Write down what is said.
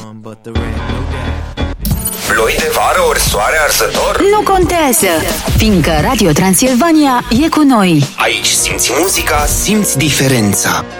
Ploi de vară ori soare arsător? Nu contează, fiindcă Radio Transilvania e cu noi. Aici simți muzica, simți diferența.